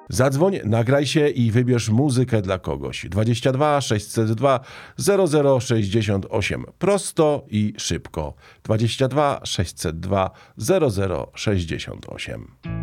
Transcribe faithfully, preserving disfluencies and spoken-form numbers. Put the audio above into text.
Zadzwoń, nagraj się i wybierz muzykę dla kogoś. dwadzieścia dwa sześćset dwa zero zero sześćdziesiąt osiem. Prosto i szybko. dwadzieścia dwa sześćset dwa zero zero sześćdziesiąt osiem.